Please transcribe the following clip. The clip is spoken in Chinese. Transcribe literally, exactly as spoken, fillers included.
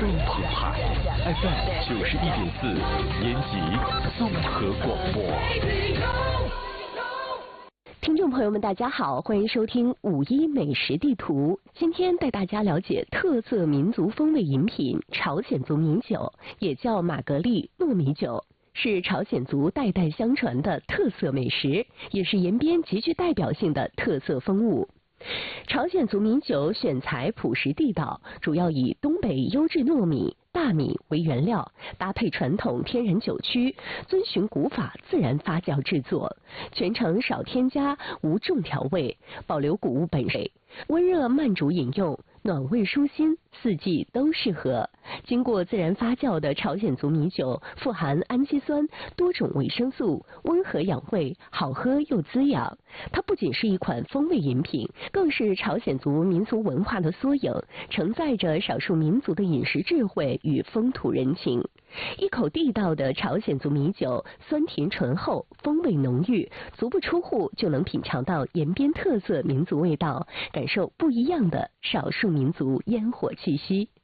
综合台 F M 九十一点四，延吉综合广播。 听众朋友们，大家好，欢迎收听五一美食地图。今天带大家了解特色民族风味饮品朝鲜族米酒，也叫玛格丽糯米酒，是朝鲜族代代相传的特色美食，也是延边极具代表性的特色风物。朝鲜族米酒选材朴实地道，主要以东北优质糯米、大米为原料，搭配传统天然酒曲，遵循古法自然发酵制作，全程少添加，无重调味，保留谷物本味，温热慢煮饮用，暖胃舒心，四季都适合。经过自然发酵的朝鲜族米酒，富含氨基酸、多种维生素，温和养胃，好喝又滋养。它不仅是一款风味饮品，更是朝鲜族民俗文化的缩影，承载着少数民族的饮食智慧与风土人情。一口地道的朝鲜族米酒，酸甜醇厚，风味浓郁，足不出户就能品尝到延边特色民族味道，感受不一样的少数民族烟火气息。